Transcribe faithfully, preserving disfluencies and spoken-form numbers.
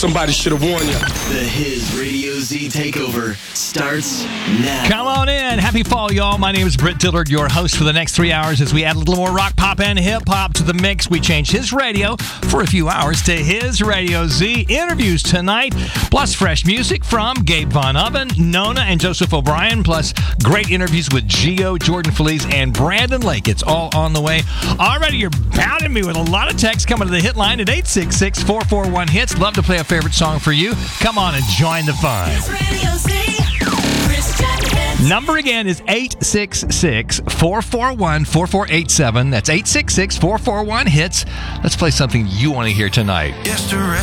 Somebody should have warned you. The His Radio Z Takeover starts now. Come on in. Happy fall, y'all. My name is Britt Dillard, your host for the next three hours as we add a little more rock, pop, and hip-hop to the mix. We change His Radio for a few hours to His Radio Z. Interviews tonight, plus fresh music from Gabe Von Oven, Nona, and Joseph O'Brien, plus great interviews with Gio, Jordan Feliz, and Brandon Lake. It's all on the way. Already, you're pounding me with a lot of texts coming to the hit line at eight six six, four four one, hits. Love to play a favorite song for you. Come on and join the fun. Number again is eight six six, four four one, four four eight seven. That's eight six six, four four one, hits. Let's play something you want to hear tonight. Yes, to